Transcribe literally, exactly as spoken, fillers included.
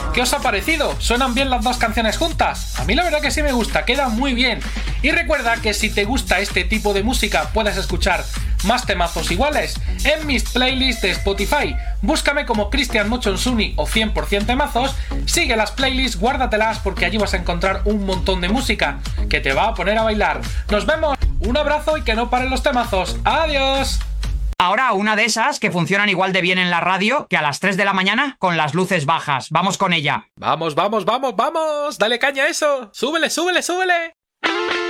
¿Qué os ha parecido? ¿Suenan bien las dos canciones juntas? A mí la verdad que sí me gusta, queda muy bien. Y recuerda que si te gusta este tipo de música puedes escuchar más temazos iguales en mis playlists de Spotify. Búscame como Cristian Mochonsuni o cien por ciento temazos, sigue las playlists, guárdatelas porque allí vas a encontrar un montón de música que te va a poner a bailar. ¡Nos vemos! Un abrazo y que no paren los temazos. ¡Adiós! Ahora una de esas que funcionan igual de bien en la radio que a las tres de la mañana con las luces bajas. Vamos con ella. Vamos, vamos, vamos, vamos. Dale caña a eso. Súbele, súbele, súbele.